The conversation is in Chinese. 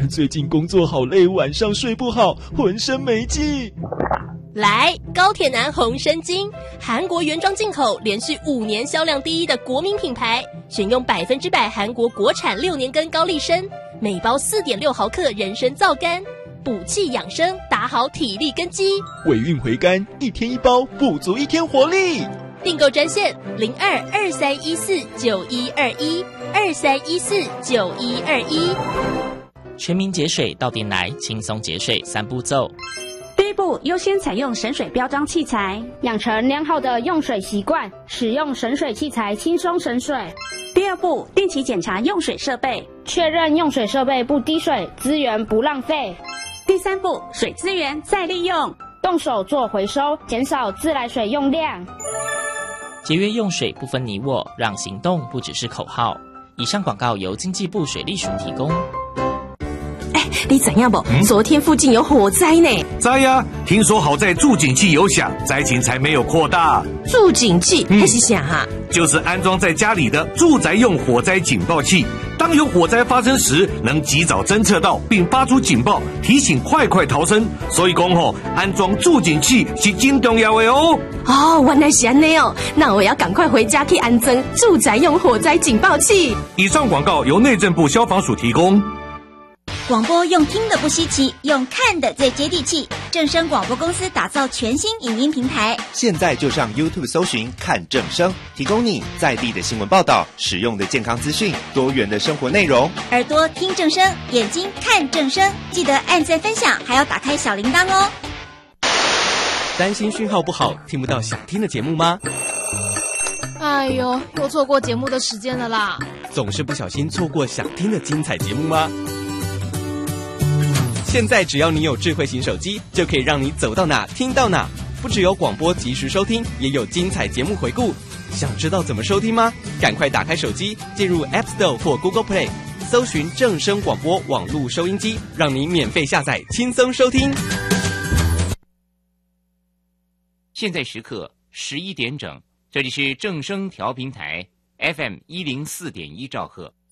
最近工作好累，晚上睡不好，浑身没劲。 来，高铁男红参精，韩国原装进口，连续5年销量第一的国民品牌，选用100%韩国国产6年根高丽参，每包4.6毫克人参皂苷，补气养生，打好体力根基。 尾韵回甘，1天1包，补足1天活力。 订购专线02-2314-9121，2314-9121。 全民节水到店来，轻松节水3步骤。 第一步，优先采用省水标章器材， 养成良好的用水习惯，使用省水器材轻松省水。 第二步，定期检查用水设备， 确认用水设备不滴水，资源不浪费。 第三步，水资源再利用， 动手做回收，减少自来水用量。 节约用水不分你我，让行动不只是口号。以上广告由经济部水利署提供。 你怎样不？昨天附近有火灾呢。 灾呀！听说好在助警器有响，灾情才没有扩大。 助警器还是啥啊？ 就是安装在家里的住宅用火灾警报器，当有火灾发生时，能及早侦测到并发出警报，提醒快逃生。所以讲安装助警器是真重要的哦。 原来是这样哦，那我要赶快回家去安装住宅用火灾警报器。 以上广告由内政部消防署提供。 广播用听的不稀奇，用看的最接地气。正声广播公司打造全新影音平台， 现在就上 YouTube 搜寻看正声，提供你在地的新闻报道、实用的健康资讯、多元的生活内容。 耳朵听正声，眼睛看正声，记得按赞分享，还要打开小铃铛哦。 担心讯号不好，听不到想听的节目吗？ 哎呦，又错过节目的时间了啦！ 总是不小心错过想听的精彩节目吗？现在只要你有智慧型手机，就可以让你走到哪听到哪。不只有广播及时收听，也有精彩节目回顾。想知道怎么收听吗？赶快打开手机，进入 App Store 或 Google Play， 搜寻正声广播网络收音机，让你免费下载，轻松收听。 现在时刻11点整，这里是正声调频台 FM104.1兆赫。